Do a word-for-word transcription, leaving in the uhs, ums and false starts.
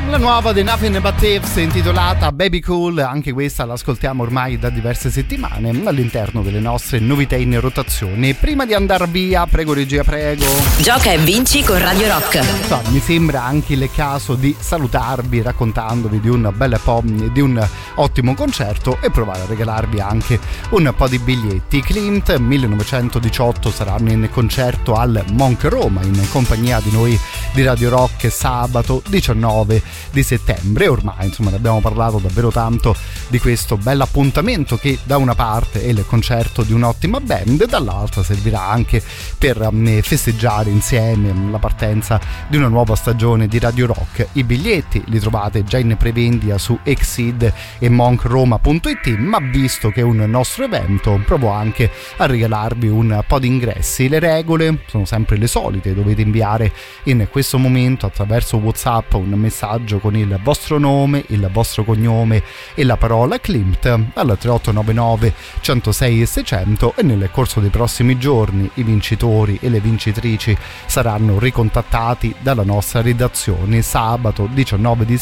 La nuova dei Nothing But Thieves intitolata Baby Cool, anche questa l'ascoltiamo ormai da diverse settimane all'interno delle nostre novità in rotazione. Prima di andar via, prego regia, prego. Gioca e vinci con Radio Rock. So, mi sembra anche il caso di salutarvi raccontandovi di un bel po' di un ottimo concerto e provare a regalarvi anche un po' di biglietti. Klimt millenovecentodiciotto saranno in concerto al Monk Roma in compagnia di noi di Radio Rock sabato diciannove di settembre. Ormai insomma ne abbiamo parlato davvero tanto di questo bel appuntamento che da una parte è il concerto di un'ottima band, dall'altra servirà anche per festeggiare insieme la partenza di una nuova stagione di Radio Rock. I biglietti li trovate già in prevendita su exceed e monkroma punto it, ma visto che è un nostro evento provo anche a regalarvi un po' di ingressi. Le regole sono sempre le solite: dovete inviare in questo momento attraverso WhatsApp un messaggio con il vostro nome, il vostro cognome e la parola Klimt al tre otto nove nove centosei seicento, e nel corso dei prossimi giorni i vincitori e le vincitrici saranno ricontattati dalla nostra redazione. Sabato diciannove di